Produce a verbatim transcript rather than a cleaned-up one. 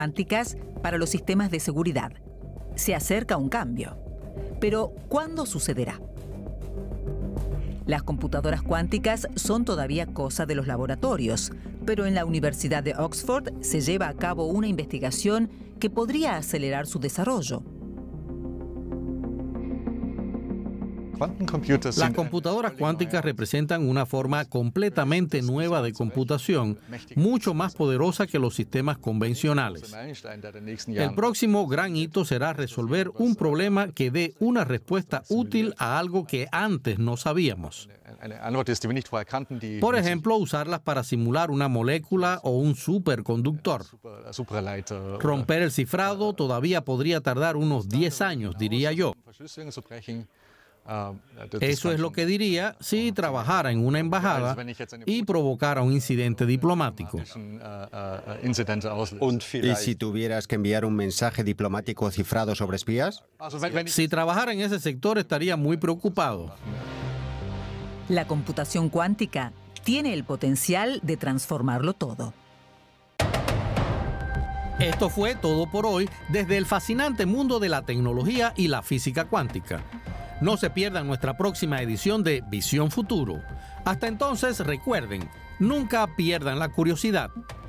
cuánticas para los sistemas de seguridad. Se acerca un cambio. Pero, ¿cuándo sucederá? Las computadoras cuánticas son todavía cosa de los laboratorios, pero en la Universidad de Oxford se lleva a cabo una investigación que podría acelerar su desarrollo. Las computadoras cuánticas representan una forma completamente nueva de computación, mucho más poderosa que los sistemas convencionales. El próximo gran hito será resolver un problema que dé una respuesta útil a algo que antes no sabíamos. Por ejemplo, usarlas para simular una molécula o un superconductor. Romper el cifrado todavía podría tardar unos diez años, diría yo. Eso es lo que diría si trabajara en una embajada y provocara un incidente diplomático. ¿Y si tuvieras que enviar un mensaje diplomático cifrado sobre espías? Si trabajara en ese sector estaría muy preocupado. La computación cuántica tiene el potencial de transformarlo todo. Esto fue todo por hoy desde el fascinante mundo de la tecnología y la física cuántica. No se pierdan nuestra próxima edición de Visión Futuro. Hasta entonces, recuerden, nunca pierdan la curiosidad.